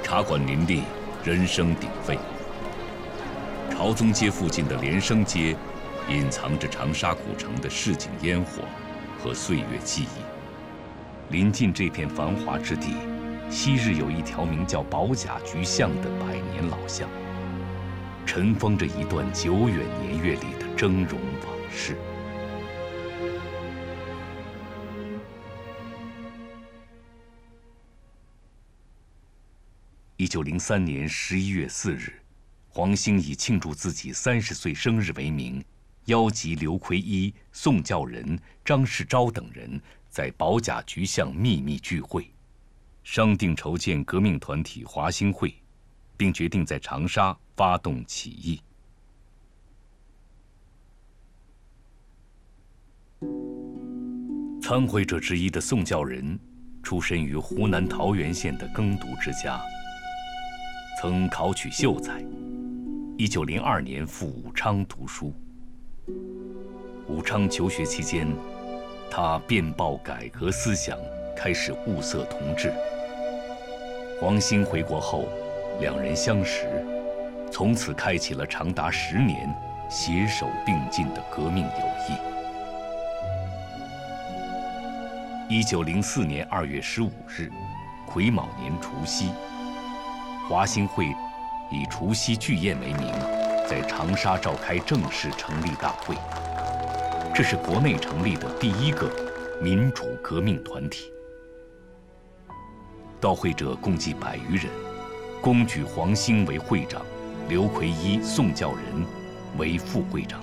茶馆林立，人声鼎沸。朝宗街附近的连生街，隐藏着长沙古城的市井烟火和岁月记忆。临近这片繁华之地，昔日有一条名叫宝甲局巷的百年老巷，尘封着一段久远年月里的峥嵘往事。1903年11月4日，黄兴以庆祝自己30岁生日为名，邀集刘奎一、宋教仁、张世钊等人在宝甲局巷秘密聚会，商定筹建革命团体华兴会，并决定在长沙发动起义。参会者之一的宋教仁，出身于湖南桃源县的耕读之家，曾考取秀才。1902年赴武昌读书。武昌求学期间，他遍报改革思想，开始物色同志。黄兴回国后，两人相识，从此开启了长达10年携手并进的革命友谊。1904年2月15日，癸卯年除夕，华兴会以除夕聚宴为名，在长沙召开正式成立大会。这是国内成立的第一个民主革命团体。到会者共计100余人，公举黄兴为会长，刘奎一、宋教仁为副会长。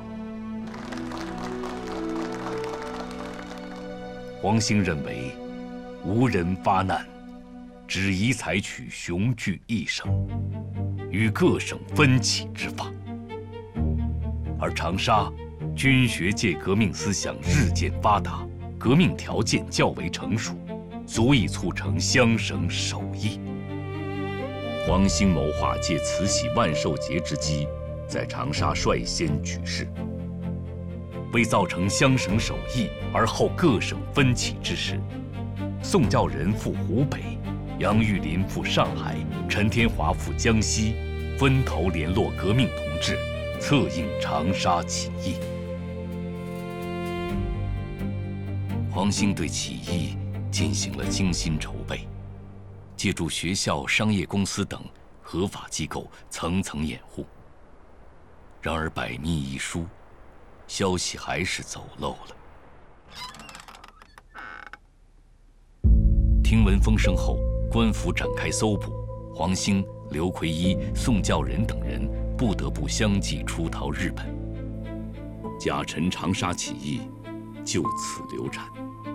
黄兴认为，无人发难，只宜采取雄踞一省，与各省分起之法。而长沙军学界革命思想日渐发达，革命条件较为成熟，足以促成湘省首义。黄兴谋划借慈禧万寿节之机，在长沙率先举事。为造成湘省首义而后各省分起之势，宋教仁赴湖北，杨玉麟赴上海，陈天华赴江西，分头联络革命同志，策应长沙起义。黄兴对起义进行了精心筹备，借助学校、商业公司等合法机构层层掩护。然而百密一疏，消息还是走漏了。听闻风声后，官府展开搜捕，黄兴、刘奎一、宋教仁等人不得不相继出逃日本。甲辰长沙起义就此流产。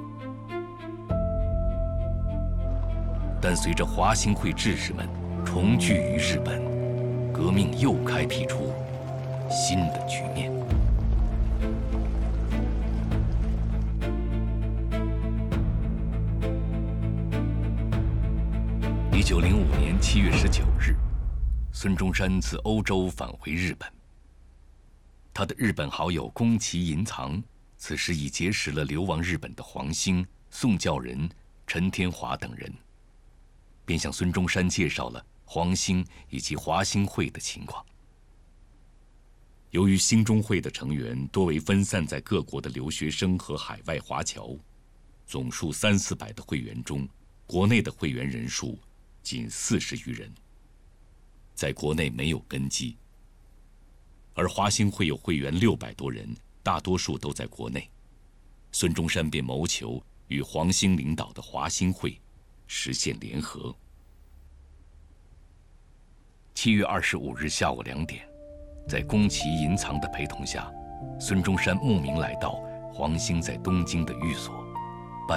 但随着华兴会志士们重聚于日本，革命又开辟出新的局面。1905年7月19日，孙中山自欧洲返回日本。他的日本好友宫崎银藏，此时已结识了流亡日本的黄兴、宋教仁、陈天华等人，便向孙中山介绍了黄兴以及华兴会的情况。由于兴中会的成员多为分散在各国的留学生和海外华侨，总数300-400的会员中，国内的会员人数仅40余人，在国内没有根基。而华兴会有会员600多人，大多数都在国内。孙中山便谋求与黄兴领导的华兴会实现联合。7月25日下午2点，在宫崎银藏的陪同下，孙中山慕名来到黄兴在东京的寓所。